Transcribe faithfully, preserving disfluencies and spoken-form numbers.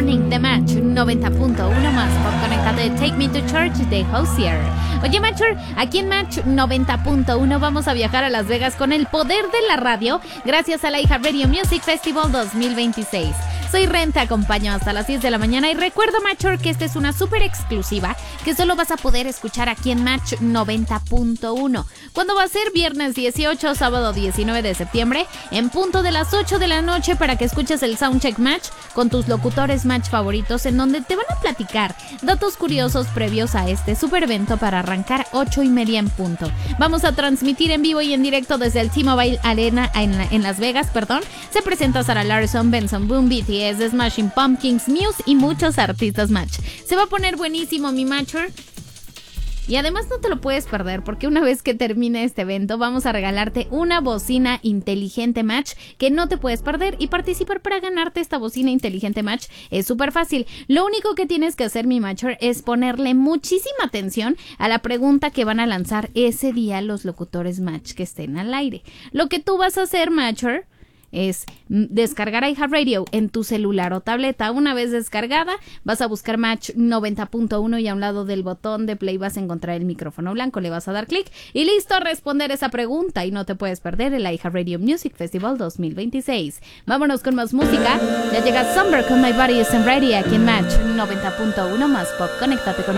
Morning de Match noventa punto uno más pop conectado de Take Me to Church de Hozier. Oye, Matcher, aquí en Match noventa punto uno vamos a viajar a Las Vegas con el poder de la radio gracias a la iHeartRadio Music Festival dos mil veintiséis. Soy Ren, te acompaño hasta las diez de la mañana y recuerda, Matcher, que esta es una súper exclusiva que solo vas a poder escuchar aquí en Match noventa punto uno. ¿Cuándo va a ser? Viernes dieciocho, sábado diecinueve de septiembre, en punto de las ocho de la noche, para que escuches el Soundcheck Match con tus locutores Match favoritos, en donde te van a platicar datos curiosos previos a este super evento para arrancar ocho y media en punto. Vamos a transmitir en vivo y en directo desde el T-Mobile Arena en, la, en Las Vegas, perdón. Se presenta Sarah Larson, Benson Boone, B T S, The Smashing Pumpkins, Muse y muchos artistas Match. Se va a poner buenísimo, mi Matcher. Y además no te lo puedes perder, porque una vez que termine este evento vamos a regalarte una bocina inteligente Match que no te puedes perder. Y participar para ganarte esta bocina inteligente Match es súper fácil. Lo único que tienes que hacer, mi Matcher, es ponerle muchísima atención a la pregunta que van a lanzar ese día los locutores Match que estén al aire. Lo que tú vas a hacer, Matcher, es descargar iHeartRadio en tu celular o tableta. Una vez descargada, vas a buscar Match noventa punto uno y a un lado del botón de play vas a encontrar el micrófono blanco. Le vas a dar clic y listo, a responder esa pregunta. Y no te puedes perder el iHeartRadio Music Festival dos mil veintiséis. Vámonos con más música. Ya llega Summer con My Body Isn't Ready aquí en Match noventa punto uno más pop. Conéctate con